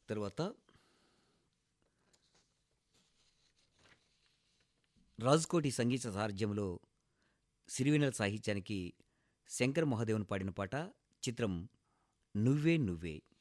తర్వాత రాజ్కోటి సంగీత సారథ్యంలో సిరివెన్నెల సాహిత్యానికి శంకర్ మహాదేవన్ పాడిన పాట. చిత్రం నువ్వే నువ్వే.